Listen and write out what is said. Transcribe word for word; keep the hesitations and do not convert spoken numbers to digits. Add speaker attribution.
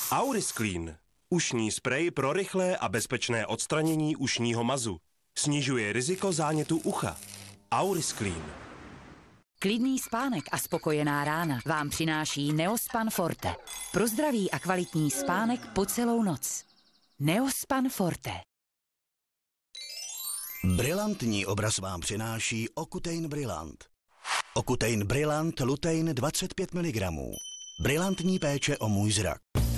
Speaker 1: Aurisclean. Ušní sprej pro rychlé a bezpečné odstranění ušního mazu. Snižuje riziko zánětu ucha. Aurisclean.
Speaker 2: Klidný spánek a spokojená rána vám přináší Neospan Forte. Pro zdravý a kvalitní spánek po celou noc. Neospan Forte.
Speaker 3: Brilantní obraz vám přináší Ocutein Brillant. Ocutein Brillant Lutein dvacet pět miligramů. Brilantní péče o můj zrak.